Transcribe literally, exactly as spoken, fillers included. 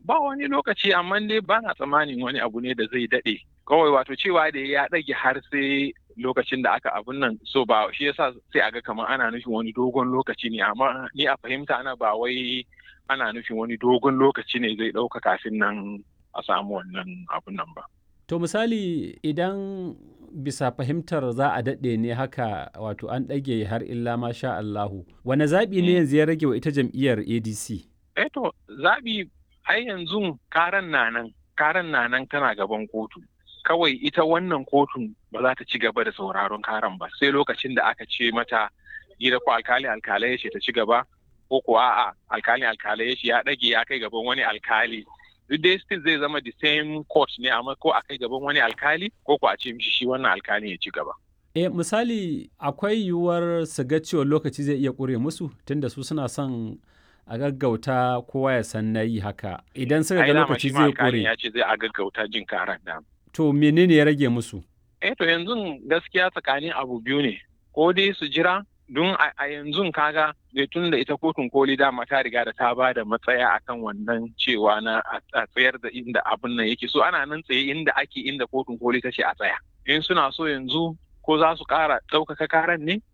ba wani lokaci, amma dai ba na tsammanin wani abu ne da zai daɗe. Kawai wato cewa da ya ɗage har sai lokacin da aka abun nan, so ba shi yasa sai a ga kamar ana nufin wani dogon lokaci ne, amma ni a fahimta ana ba wai ana nufin wani dogon lokaci ne zai ɗauka kafin nan a samu wannan abun nan ba. To misali idan bisa fahimtar za a daɗe ne haka, wato an ɗage har illa ma sha Allahu, wane zaɓi ne yanzu ya rage wa ita jam'iyyar A D C? Eh to zaɓi ai yanzu karan na nan, karan na nan tana gaban kotu. Kawai ita wannan kotun ba za ta ci gaba da sauraron karan ba sai lokacin da aka ce mata gida ko alkali alkalai ya ce ta ci gaba, ko ko a'a alkali alkalai ya ce ya ɗage ya kai gaban wani alkali. Duk dai still zai zama the same court ne, amma ko a kai gaban wani alkali ko ko a ce mishi shi wannan alkali ya ci gaba. Eh misali akwai yiwuwar su ga cewa lokaci zai iya ƙure musu tunda su suna son a gaggauta kowa ya san na yi haka. Idan suka ga lokaci zai ƙure. ya ce zai a gaggauta jin karan da. To menene ya rage musu? Eh to yanzu gaskiya tsakanin abu biyu ne, ko dai su jira don a yanzu kaga tun da ita kotun koli dama ta riga da ta ba da matsaya akan wannan cewa na a tsayar da inda abin nan yake, so ana nan tsaye inda ake inda kotun koli ta ce a tsaya. In suna so yanzu ko za su ƙara ɗaukaka karan ne